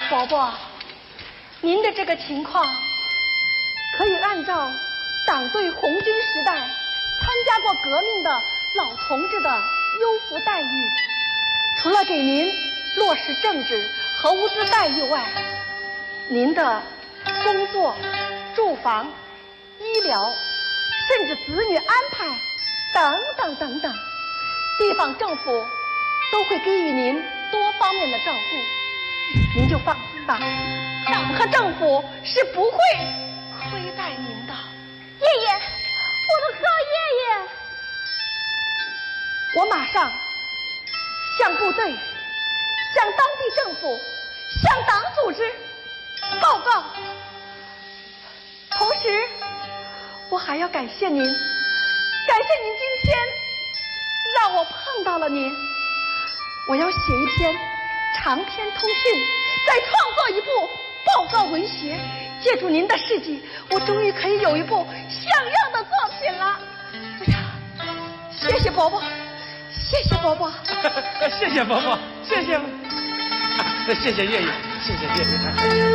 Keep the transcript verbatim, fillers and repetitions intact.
伯伯，您的这个情况可以按照党对红军时代参加过革命的老同志的优福待遇，除了给您落实政治和物资待遇外，您的工作、住房、医疗，甚至子女安排等等等等，地方政府都会给予您多方面的照顾，您就放心吧，党和政府是不会亏待您的。 爷爷，我的好爷爷， 我马上向部队、向当地政府、向党组织报告。同时，我还要感谢您，感谢您今天让我碰到了您。我要写一篇长篇通讯，再创作一部报告文学。借助您的事迹，我终于可以有一部像样的作品了。哎呀，谢谢伯伯，谢谢伯伯， 谢谢伯伯，谢谢，谢谢爷爷，谢谢爷爷。